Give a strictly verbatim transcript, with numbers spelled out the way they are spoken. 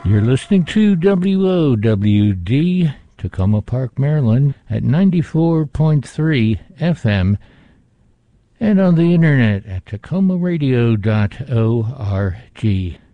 You're listening to W O W D, Tacoma Park, Maryland, at ninety-four point three F M, and on the internet at tacoma radio dot org.